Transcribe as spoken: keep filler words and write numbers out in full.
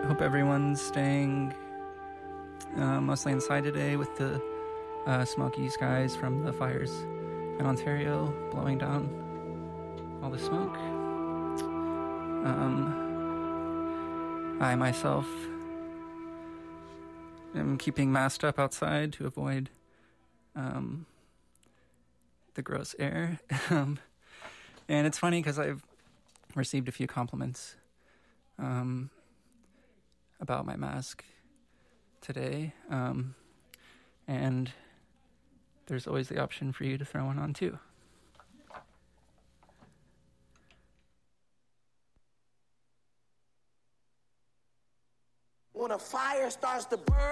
hope everyone's staying uh, mostly inside today with the uh, smoky skies from the fires in Ontario blowing down all the smoke. Um, I myself am keeping masked up outside to avoid um, the gross air. um, and it's funny because I've received a few compliments um, about my mask today, um, and there's always the option for you to throw one on too. When a fire starts to burn